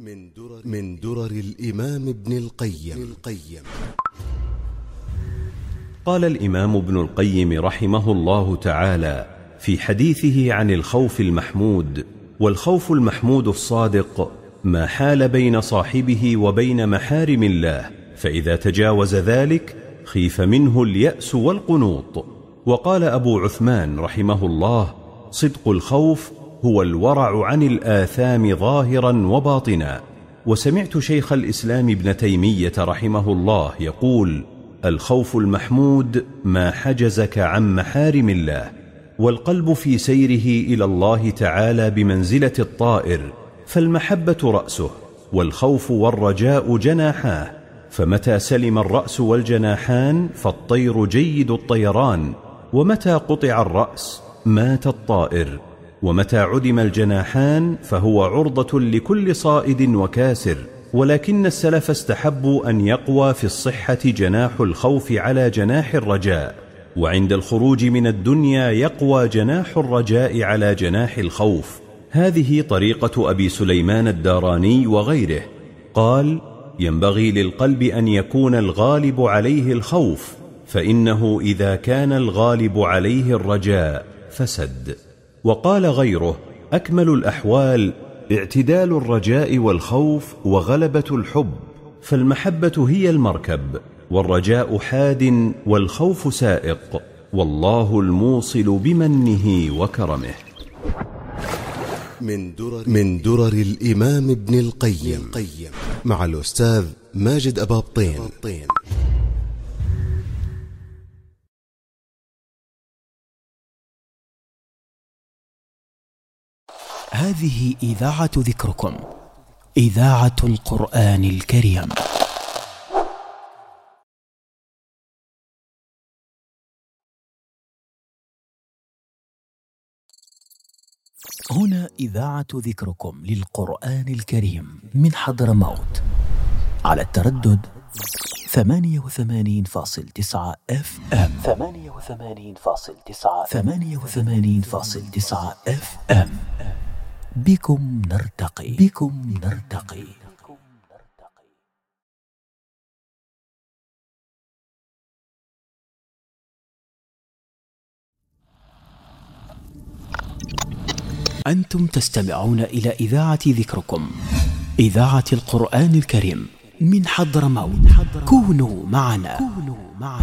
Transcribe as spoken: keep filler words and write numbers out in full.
من درر, من درر الإمام ابن القيم, القيم قال الإمام ابن القيم رحمه الله تعالى في حديثه عن الخوف المحمود: والخوف المحمود الصادق ما حال بين صاحبه وبين محارم الله، فإذا تجاوز ذلك خيف منه اليأس والقنوط. وقال أبو عثمان رحمه الله: صدق الخوف هو الورع عن الآثام ظاهرا وباطنا. وسمعت شيخ الإسلام ابن تيمية رحمه الله يقول: الخوف المحمود ما حجزك عن محارم الله. والقلب في سيره إلى الله تعالى بمنزلة الطائر، فالمحبة رأسه والخوف والرجاء جناحاه، فمتى سلم الرأس والجناحان فالطير جيد الطيران، ومتى قطع الرأس مات الطائر، ومتى عدم الجناحان فهو عرضة لكل صائد وكاسر. ولكن السلف استحبوا أن يقوى في الصحة جناح الخوف على جناح الرجاء، وعند الخروج من الدنيا يقوى جناح الرجاء على جناح الخوف. هذه طريقة أبي سليمان الداراني وغيره. قال: ينبغي للقلب أن يكون الغالب عليه الخوف، فإنه إذا كان الغالب عليه الرجاء فسد. وقال غيره: أكمل الأحوال اعتدال الرجاء والخوف وغلبة الحب، فالمحبة هي المركب، والرجاء حاد، والخوف سائق، والله الموصل بمنه وكرمه. من درر, من درر الإمام ابن القيم مع الأستاذ ماجد أبابطين. هذه إذاعة ذكركم، إذاعة القرآن الكريم. هنا إذاعة ذكركم للقرآن الكريم من حضرموت، على التردد ثمانية وثمانين فاصل تسعة اف ام ثمانية وثمانين فاصل تسعة ثمانية وثمانين فاصل تسعة اف ام. بكم نرتقي بكم نرتقي أنتم تستمعون إلى إذاعة ذكركم، إذاعة القرآن الكريم من حضرموت. كونوا معنا.